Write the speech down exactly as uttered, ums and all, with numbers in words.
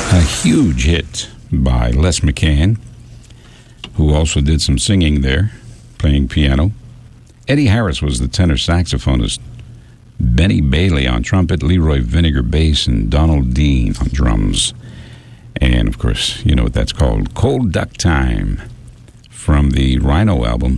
A huge hit by Les McCann, who also did some singing there, playing piano. Eddie Harris was the tenor saxophonist. Benny Bailey on trumpet, Leroy Vinegar bass, and Donald Dean on drums. And, of course, you know what that's called. Cold Duck Time from the Rhino album.